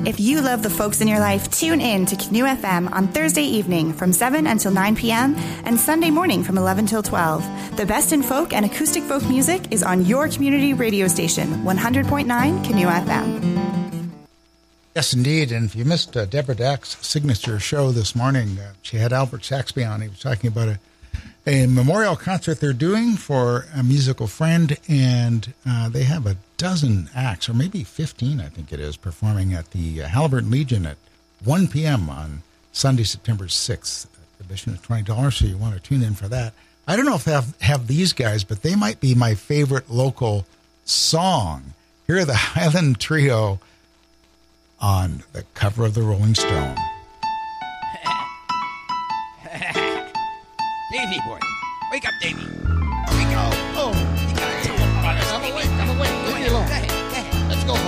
If you love the folks in your life, tune in to Canoe FM on Thursday evening from 7 until 9 p.m. and Sunday morning from 11 till 12. The best in folk and acoustic folk music is on your community radio station, 100.9 Canoe FM. Yes, indeed. And if you missed Deborah Dack's signature show this morning, she had Albert Saxby on. He was talking about a memorial concert they're doing for a musical friend, and they have a dozen acts, or maybe 15, I think it is, performing at the Halliburton Legion at 1 p.m. on Sunday, September 6th. Admission is $20, so you want to tune in for that. I don't know if they have these guys, but they might be my favorite local song. Here are the Highland Trio on the cover of the Rolling Stone. Davy boy, wake up, Davy.